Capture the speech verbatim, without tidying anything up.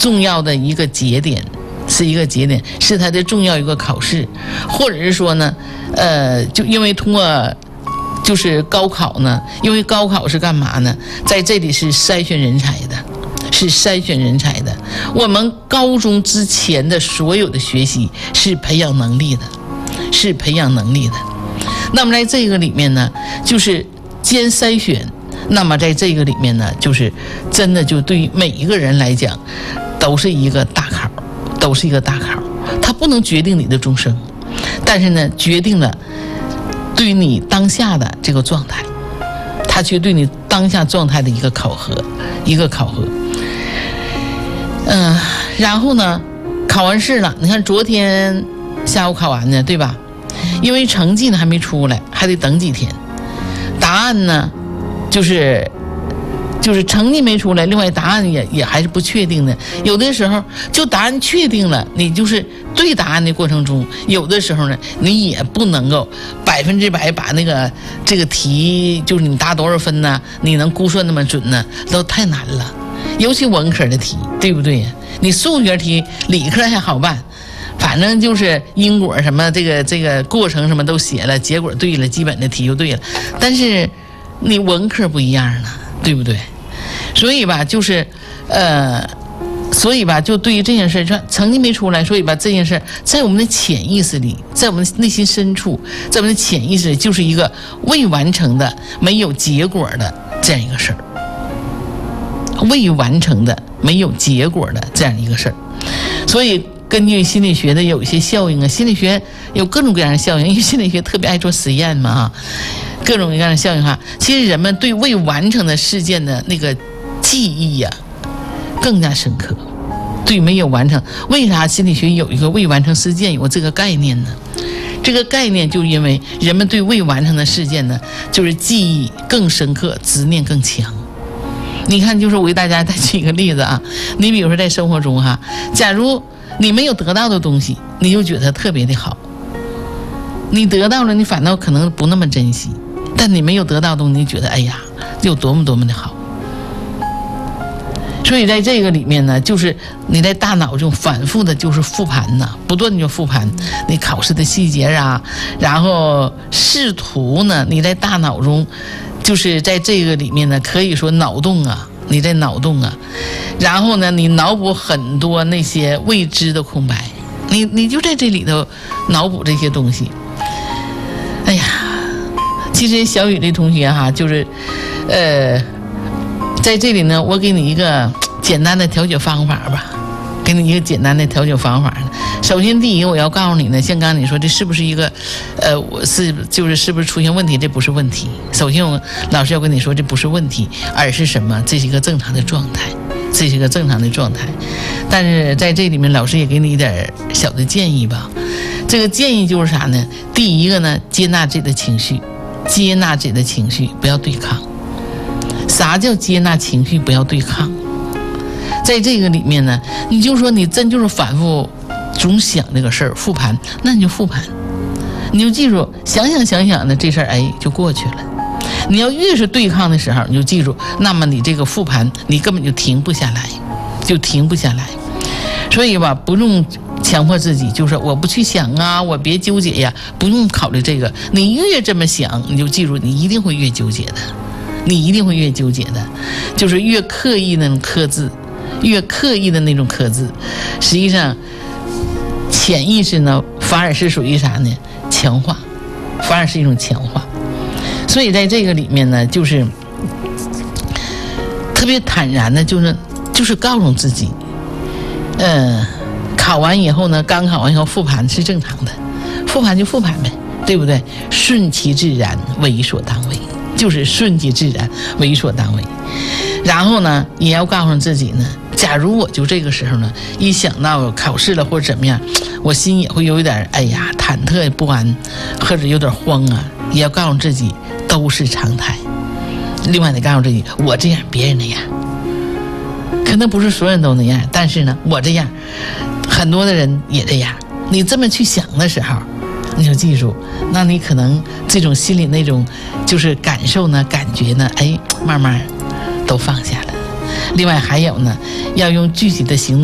重要的一个节点，是一个节点，是它的重要一个考试，或者是说呢，呃，就因为通过就是高考呢，因为高考是干嘛呢？在这里是筛选人才的，是筛选人才的。我们高中之前的所有的学习是培养能力的，是培养能力的。那么在这个里面呢，就是兼筛选。那么在这个里面呢，就是真的就对于每一个人来讲，都是一个大考，都是一个大考。它不能决定你的终生，但是呢，决定了对于你当下的这个状态，它却对你当下状态的一个考核，一个考核。嗯、呃，然后呢，考完试了，你看昨天下午考完的，对吧？因为成绩呢还没出来，还得等几天。答案呢？就是就是成绩没出来，另外答案也也还是不确定的。有的时候就答案确定了，你就是对答案的过程中，有的时候呢，你也不能够百分之百把那个这个题就是你答多少分呢，你能估算那么准呢，都太难了。尤其文科的题，对不对？你数学题、理科还好办。反正就是因果什么，这个这个过程什么都写了，结果对了，基本的题就对了。但是你文科不一样了，对不对？所以吧，就是呃，所以吧，就对于这件事，成绩没出来，所以吧，这件事在我们的潜意识里，在我们的内心深处，在我们的潜意识里，就是一个未完成的、没有结果的这样一个事儿，未完成的、没有结果的这样一个事儿。所以根据心理学的有一些效应啊，心理学有各种各样的效应，因为心理学特别爱做实验嘛啊。各种各样的效应哈，其实人们对未完成的事件的那个记忆呀、啊，更加深刻。对没有完成，为啥心理学有一个未完成事件有这个概念呢？这个概念就因为人们对未完成的事件呢，就是记忆更深刻，执念更强。你看，就是我给大家再举一个例子啊，你比如说在生活中哈，假如你没有得到的东西，你就觉得特别的好；你得到了，你反倒可能不那么珍惜。但你没有得到的东西，你觉得哎呀，有多么多么的好。所以在这个里面呢，就是你在大脑中反复的就是复盘呐，不断的就复盘你考试的细节啊，然后试图呢，你在大脑中就是在这个里面呢，可以说脑洞啊，你在脑洞啊，然后呢，你脑补很多那些未知的空白，你你就在这里头脑补这些东西。哎呀。其实小雨这同学哈，就是呃在这里呢，我给你一个简单的调节方法吧，给你一个简单的调节方法。首先第一个我要告诉你呢，像刚刚你说这是不是一个呃我是就是是不是出现问题，这不是问题。首先我老师要跟你说这不是问题，而是什么？这是一个正常的状态，这是一个正常的状态。但是在这里面老师也给你一点小的建议吧。这个建议就是啥呢？第一个呢，接纳自己的情绪，接纳自己的情绪，不要对抗。啥叫接纳情绪不要对抗？在这个里面呢，你就说你真就是反复总想这个事儿，复盘，那你就复盘，你就记住，想想想想的这事儿，哎，就过去了。你要越是对抗的时候，你就记住，那么你这个复盘，你根本就停不下来，就停不下来。所以吧，不用强迫自己，就是我不去想啊，我别纠结呀，不用考虑这个。你越这么想，你就记住，你一定会越纠结的，你一定会越纠结的，就是越刻意那种刻字，越刻意的那种刻字，实际上潜意识呢，反而是属于啥呢？强化，反而是一种强化。所以在这个里面呢，就是特别坦然的，就是就是告诉自己，嗯，考完以后呢，刚考完以后复盘是正常的，复盘就复盘呗，对不对？顺其自然，为所当为，就是顺其自然，为所当为。然后呢，也要告诉自己呢，假如我就这个时候呢，一想到考试了或者怎么样，我心也会有一点哎呀忐忑不安，或者有点慌啊，也要告诉自己都是常态。另外得告诉自己，我这样，别人那样，可能不是所有人都那样，但是呢，我这样，很多的人也这样。你这么去想的时候，你就记住，那你可能这种心里那种就是感受呢、感觉呢，哎，慢慢都放下了。另外还有呢，要用具体的行动